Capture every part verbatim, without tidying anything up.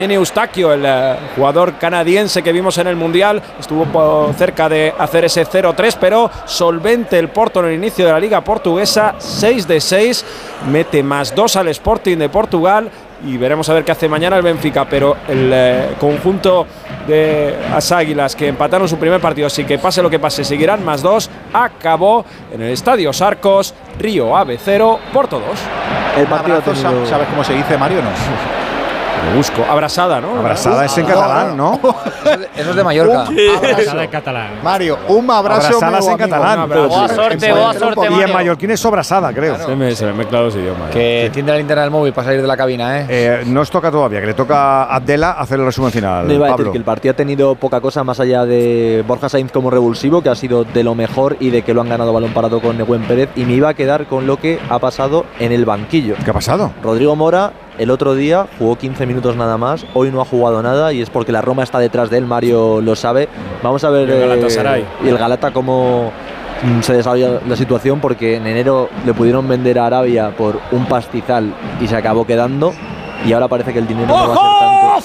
Eustaquio, el uh, jugador canadiense que vimos en el Mundial, estuvo cerca de hacer ese cero tres, pero solvente el Porto en el inicio de la Liga Portuguesa, seis de seis, mete más dos al Sporting de Portugal y veremos a ver qué hace mañana el Benfica, pero el uh, conjunto de las Águilas que empataron su primer partido, así que pase lo que pase, seguirán más dos, acabó en el Estadio Sarcos, Río Ave cero, Porto dos. El partido tenido... ¿Sabes cómo se dice, Mario? No. Lo busco. Abrazada, ¿no? Abrazada es en catalán, ¿no? Eso es de Mallorca. Abrazada en catalán. Mario, un abrazo. Abrazadas en catalán. Boa sorte, boa sorte, Y en mallorquín es sobrasada, creo. Claro. Se me, se me mezclan los idiomas. Que tiende la linterna del móvil para salir de la cabina, ¿eh? eh no os toca todavía, que le toca a Adela hacer el resumen final. Me iba a Pablo. decir que el partido ha tenido poca cosa más allá de Borja Sainz como revulsivo, que ha sido de lo mejor y de que lo han ganado balón parado con Nehuen Pérez. Y me iba a quedar con lo que ha pasado en el banquillo. ¿Qué ha pasado? Rodrigo Mora el otro día jugó quince minutos nada más, hoy no ha jugado nada y es porque la Roma está detrás de él, Mario lo sabe. Vamos a ver y el Galatasaray. Eh, y el Galata cómo se desarrolla la situación, porque en enero le pudieron vender a Arabia por un pastizal y se acabó quedando y ahora parece que el dinero no va a ser tanto.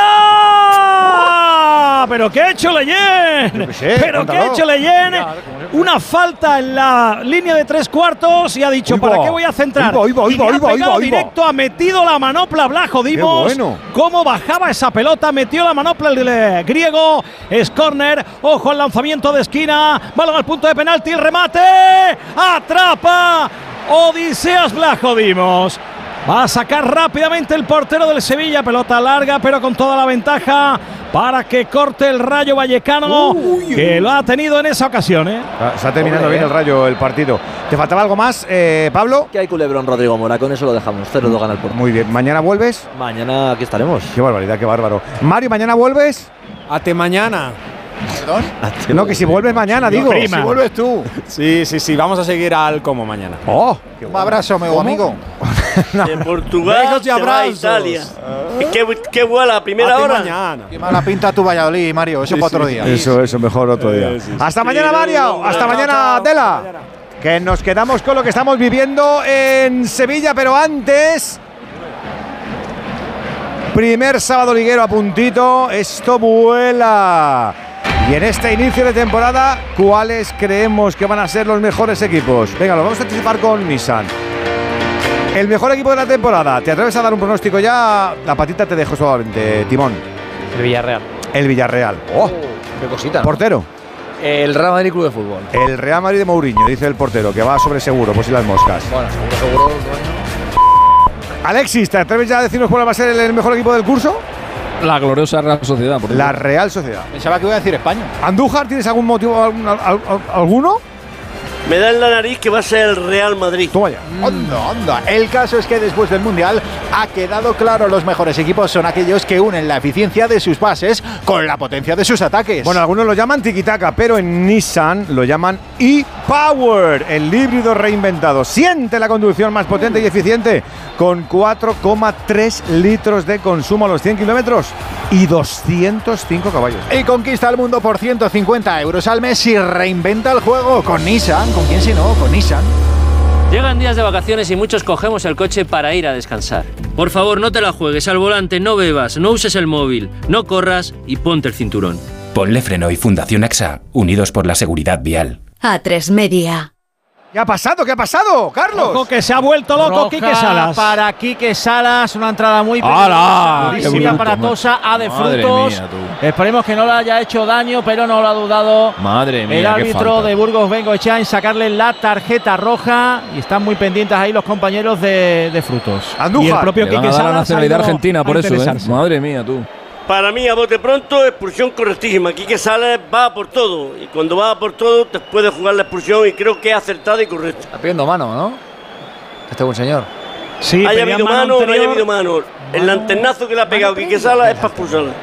¡Fuera! ¿Pero qué ha hecho Leyen? Sé, ¿Pero cuéntalo. qué ha hecho Leyen? Una falta en la línea de tres cuartos y ha dicho, Uibo. ¿para qué voy a centrar? Uibo, uibo, y uibo, le ha uibo, pegado uibo, directo, ha metido la manopla Blajo Dimos. Qué bueno. Cómo bajaba esa pelota, metió la manopla el eh, griego. Es córner, ojo al lanzamiento de esquina, balón al punto de penalti, el remate, atrapa Odiseas Blajo Dimos. Va a sacar rápidamente el portero del Sevilla, pelota larga pero con toda la ventaja para que corte el Rayo Vallecano, uy, que lo ha tenido en esa ocasión, ¿eh? Está terminando bien el Rayo el partido. ¿Te faltaba algo más, eh, Pablo? Que hay culebrón Rodrigo Mora, con eso lo dejamos, cero dos gana el Porto. Muy bien, ¿mañana vuelves? Mañana aquí estaremos. Qué barbaridad, qué bárbaro. Mario, ¿mañana vuelves? Ate mañana. ¿Perdón? No, que si vuelves mañana, No, digo. prima. Si vuelves tú. Sí, sí, sí, vamos a seguir al como mañana. ¡Oh! Un abrazo, meu amigo. No. De Portugal Besos y se va a abrazos. Italia. Uh. ¿Qué, qué vuela a primera Ate hora? mañana. Qué mala pinta tu Valladolid, Mario. Eso Sí, para sí, otro día. Eso, eso, mejor otro día. Eh, sí, sí. Hasta Sí, mañana, no, Mario. no, Hasta no, mañana, chao. Adela. Hasta mañana. Que nos quedamos con lo que estamos viviendo en Sevilla, pero antes. Primer sábado liguero a puntito. Esto vuela. Y en este inicio de temporada, ¿cuáles creemos que van a ser los mejores equipos? Venga, lo vamos a anticipar con Nissan. El mejor equipo de la temporada. ¿Te atreves a dar un pronóstico ya? La patita te dejo solamente, Timón. El Villarreal. El Villarreal. ¡Oh! Qué cosita, ¿no? Portero. El Real Madrid Club de Fútbol. El Real Madrid de Mourinho, dice el portero, que va sobre seguro, por si las moscas. Bueno, seguro, seguro. Bueno. Alexis, ¿te atreves ya a decirnos cuál va a ser el, el mejor equipo del curso? La gloriosa Real Sociedad. Por La Real Sociedad. Pensaba que iba a decir España. Andújar, ¿tienes algún motivo, algún, al, al, alguno? Me da en la nariz que va a ser el Real Madrid. Toma ya. Onda, onda. El caso es que después del Mundial ha quedado claro, los mejores equipos son aquellos que unen la eficiencia de sus bases con la potencia de sus ataques. Bueno, algunos lo llaman tiki-taka, pero en Nissan lo llaman e-Power, el híbrido reinventado. Siente la conducción más potente y eficiente con cuatro coma tres litros de consumo a los cien kilómetros y doscientos cinco caballos. Y conquista el mundo por ciento cincuenta euros al mes y reinventa el juego con Nissan. ¿Con quién si no? Con Nissan. Llegan días de vacaciones y muchos cogemos el coche para ir a descansar. Por favor, no te la juegues al volante, no bebas, no uses el móvil, no corras y ponte el cinturón. Ponle Freno y Fundación AXA, unidos por la seguridad vial. A tres Media. ¿Qué ha pasado? ¿Qué ha pasado, Carlos? Ojo que se ha vuelto loco Roja Quique Salas. Para Quique Salas, una entrada muy ¡Hala! peligrosa, ¡Qué muy bruto, aparatosa, a de madre frutos. mía, tú. Esperemos que no le haya hecho daño, pero no lo ha dudado. Madre mía, el qué árbitro falta. de Burgos Bengoechea en sacarle la tarjeta roja y están muy pendientes ahí los compañeros de, de frutos. Andújar. Y el propio Le van Quique a dar Salas la nacionalidad ha ido argentina a por eso, ¿eh? interesarse. Madre mía, tú. Para mí, a bote pronto, expulsión correctísima. Aquí que sale va por todo. Y cuando va por todo, te puede jugar la expulsión y creo que es acertada y correcta. Está pidiendo mano, ¿no? Este buen señor. Sí, haya pedía habido mano o no haya anterior. habido mano. El lanternazo que le ha pegado Quique Sala es para expulsarla.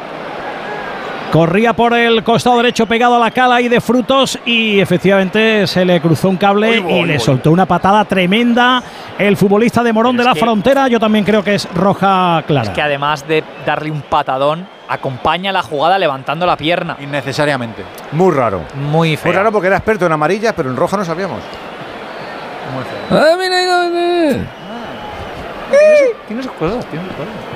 Corría por el costado derecho pegado a la cala y de frutos y efectivamente se le cruzó un cable Oigo, y oigo, le oigo. soltó una patada tremenda el futbolista de Morón de la que- Frontera. Yo también creo que es roja clara. Es que además de darle un patadón, acompaña la jugada levantando la pierna. Innecesariamente. Muy raro. Muy feo. Muy raro porque era experto en amarillas, pero en roja no sabíamos. Muy feo. ¡Ah, mira! mira. Tiene sus cosas, tiene sus cosas.